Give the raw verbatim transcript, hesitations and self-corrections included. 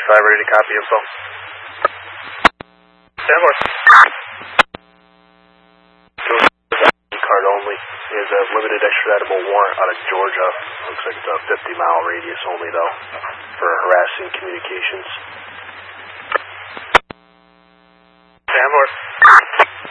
five, ready to copy info. Stand by. Card only. He has a limited extraditable warrant out of Georgia. Looks like it's a fifty mile radius only, though, for harassing communications. Stand by.